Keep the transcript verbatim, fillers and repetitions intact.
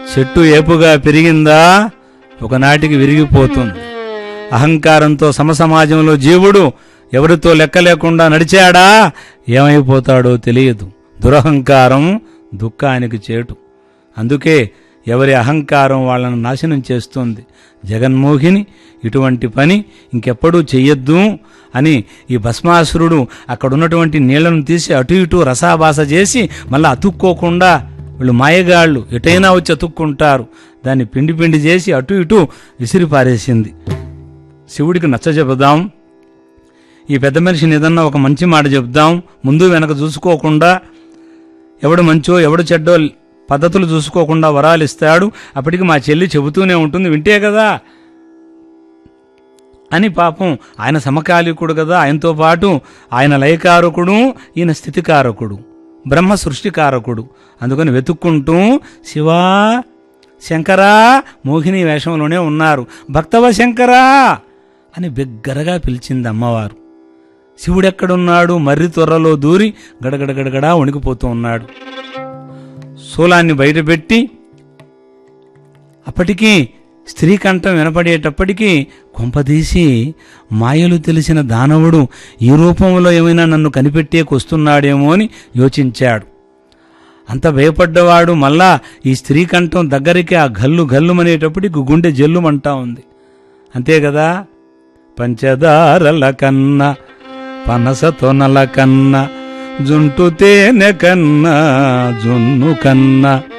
చెట్టు ఏపుగా పెరిగిందా ఒకనాటికి విరిగిపోతుంది. అహంకారంతో సమసమాజంలో జీవుడు ఎవరితో లెక్క లేకుండా నడిచాడా ఏమైపోతాడో తెలియదు. దురహంకారం దుఃఖానికి చేటు. అందుకే ఎవరి అహంకారం వాళ్ళను నాశనం చేస్తుంది. జగన్మోహిని ఇటువంటి పని ఇంకెప్పుడూ చెయ్యొద్దు అని ఈ భస్మాసురుడు అక్కడున్నటువంటి నీళ్లను తీసి అటు ఇటు రసాభాస చేసి మళ్ళీ అతుక్కోకుండా, వీళ్ళు మాయగాళ్ళు ఎటైనా వచ్చి అతుక్కుంటారు, దాన్ని పిండి పిండి చేసి అటు ఇటు విసిరిపారేసింది. శివుడికి నచ్చ చెబుదాం, ఈ పెద్ద మనిషిని ఏదన్నా ఒక మంచి మాట చెబుదాం, ముందు వెనక చూసుకోకుండా, ఎవడు మంచో ఎవడు చెడ్డో పద్ధతులు చూసుకోకుండా వరాలు ఇస్తాడు, అప్పటికి మా చెల్లి చెబుతూనే ఉంటుంది, వింటే కదా అని. పాపం ఆయన సమకాలికుడు కదా, ఆయనతో పాటు ఆయన లయకారకుడు, ఈయన స్థితికారకుడు, బ్రహ్మ సృష్టికారకుడు. అందుకని వెతుక్కుంటూ శివా శంకరా మోహిని వేషంలోనే ఉన్నారు. భక్తవ శంకరా అని బిగ్గరగా పిలిచింది అమ్మవారు. శివుడెక్కడున్నాడు? మర్రి త్వరలో దూరి గడగడగడగడా వణికిపోతూ ఉన్నాడు. శూలాన్ని బయటపెట్టి అప్పటికీ స్త్రీ కంఠం వినపడేటప్పటికీ కొంపదీసి మాయలు తెలిసిన దానవుడు ఈ రూపంలో ఏమైనా నన్ను కనిపెట్టేకొస్తున్నాడేమో అని యోచించాడు. అంత భయపడ్డవాడు మళ్ళా ఈ స్త్రీ కంఠం దగ్గరికి ఆ గల్లు గల్లుమనేటప్పటికి గుండె జల్లుమంటా ఉంది. అంతే కదా, పంచదారల కన్నా పనస తొనల కన్నా జుంటు తేనె కన్నా జున్ను కన్నా